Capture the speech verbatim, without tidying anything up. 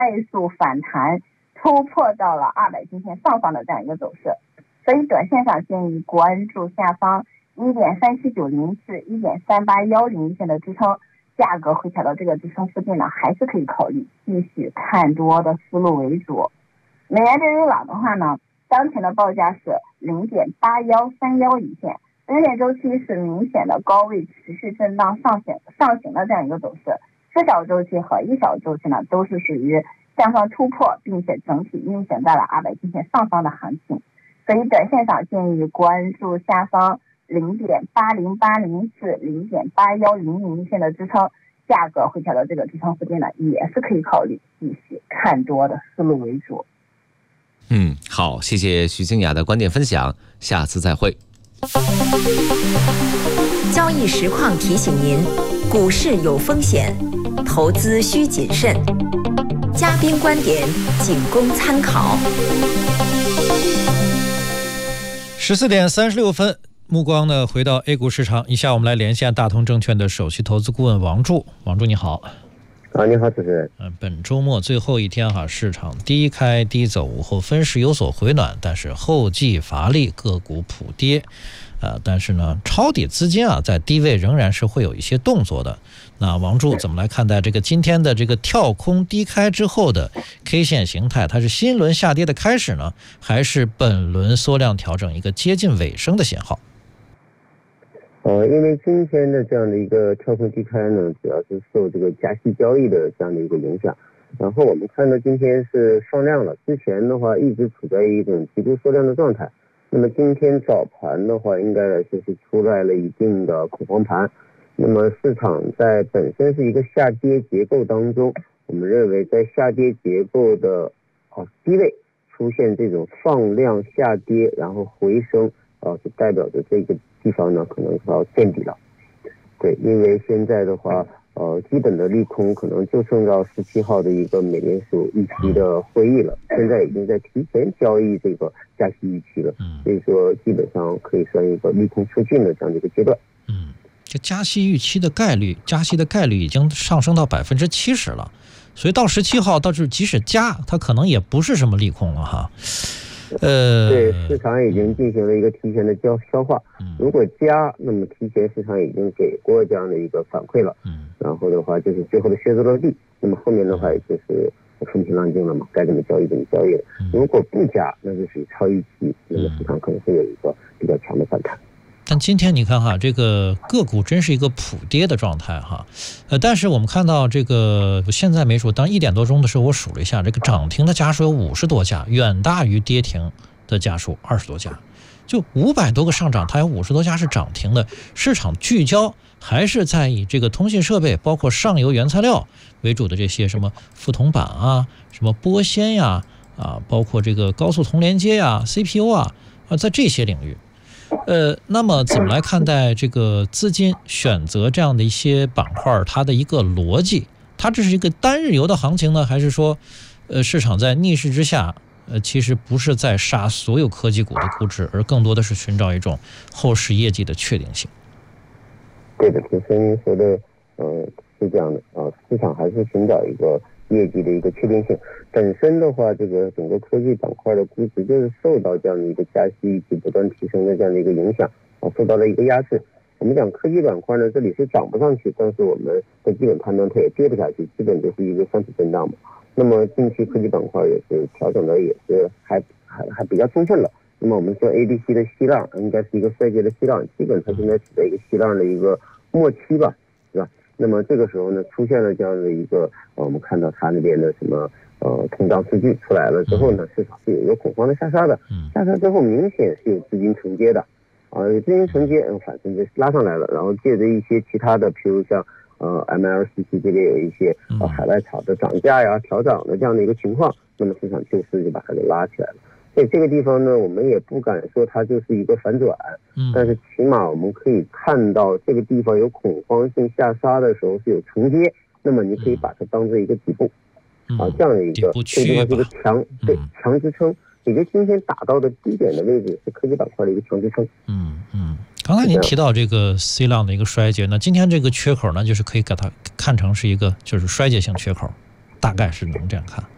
速反弹，突破到了二百均线上方的这样一个走势，所以短线上建议关注下方一点三七九零至一点三八一零线的支撑，价格回调到这个支撑附近呢，还是可以考虑继续看多的思路为主。美元对英镑的话呢，当前的报价是零点八一三一一线，日线周期是明显的高位持续震荡上行上行的这样一个走势，四小周期和一小周期呢都是属于向上突破，并且整体运行在了二百均线上方的行情，所以短线上建议关注下方零点八零八零至零点八一零零线的支撑，价格回调到这个支撑附近呢，也是可以考虑继续看多的思路为主。 嗯，好，谢谢徐静雅的观点分享，下次再会。 交易实况提醒您，股市有风险，投资需谨慎，嘉宾观点仅供参考。 十四点三十六分，目光呢回到 A 股市场，以下我们来连线大通证券的首席投资顾问王柱。王柱你好。 啊，你好，主持人。 嗯，本周末最后一天哈，市场低开低走，午后分时有所回暖，但是后继乏力，个股普跌。呃，但是呢，抄底资金啊，在低位仍然是会有一些动作的。那王柱怎么来看待这个今天的这个跳空低开之后的 K 线形态？它是新一轮下跌的开始呢，还是本轮缩量调整一个接近尾声的信号？ 呃，因为今天的这样的一个跳空低开呢，主要是受这个加息交易的这样的一个影响。然后我们看到今天是放量了，之前的话一直处在一种极度缩量的状态。那么今天早盘的话，应该来说是出来了一定的恐慌盘。那么市场在本身是一个下跌结构当中，我们认为在下跌结构的啊低位出现这种放量下跌，然后回升。啊，就代表着这个地方呢，可能要见底了。对，因为现在的话，呃，基本的利空可能就剩到十七号的一个美联储预期的会议了，现在已经在提前交易这个加息预期了，所以说基本上可以算一个利空出尽的这样的一个阶段。 嗯，这加息预期的概率，加息的概率已经上升到百分之七十了，所以到十七号，到是即使加，它可能也不是什么利空了哈。呃， 对，市场已经进行了一个提前的消消化。如果加，那么提前市场已经给过这样的一个反馈了。嗯，然后的话就是最后的靴子落地，那么后面的话也就是风平浪静了嘛，该怎么交易怎么交易了。如果不加，那就属于超预期，那么市场可能会有一个比较强的反弹。 但今天你看哈，这个个股真是一个普跌的状态哈，呃，但是我们看到这个现在没数，当一点多钟的时候，我数了一下，这个涨停的家数有五十多家，远大于跌停的家数二十多家，就五百多个上涨，它有五十多家是涨停的。市场聚焦还是在以这个通信设备，包括上游原材料为主的这些什么富铜板啊，什么玻纤呀，啊，包括这个高速铜连接呀、C P U 啊，啊，在这些领域。呃，那么怎么来看待这个资金选择这样的一些板块，它的一个逻辑？它这是一个单日游的行情呢，还是说，呃，市场在逆势之下，呃，其实不是在杀所有科技股的估值，而更多的是寻找一种后市业绩的确定性？ 对的，主持人说的，呃，是这样的啊，市场还是寻找一个业绩的一个确定性。本身的话，这个整个科技板块的估值就是受到这样的一个加息以及不断提升的这样的一个影响啊，受到了一个压制。我们讲科技板块呢，这里是涨不上去，但是我们的基本判断它也跌不下去，基本就是一个上起震荡嘛。那么近期科技板块也是调整的也是还还还比较充分了。那么我们说 A B C 的息浪应该是一个衰竭的息浪，基本它现在处在一个息浪的一个末期吧，对吧？那么这个时候呢，出现了这样的一个，呃、我们看到它那边的什么呃通胀数据出来了之后呢，市场是有一个恐慌的下杀的，下杀之后明显是有资金承接的，啊、呃，有资金承接，嗯，反正就拉上来了，然后借着一些其他的，比如像呃 M L C C 这边有一些呃海外炒的涨价呀、调涨的这样的一个情况，那么市场就是就把它给拉起来了。所以这个地方呢，我们也不敢说它就是一个反转，嗯，但是起码我们可以看到这个地方有恐慌性下杀的时候是有承接，那么你可以把它当做一个底部，嗯、啊，这样的一个这个地方是一个强对强支撑，也就今天打到的低点的位置是科技板块的一个强支撑。 嗯嗯，刚才您提到这个 C 浪的一个衰竭，那今天这个缺口呢，就是可以给它看成是一个就是衰竭性缺口，大概是能这样看。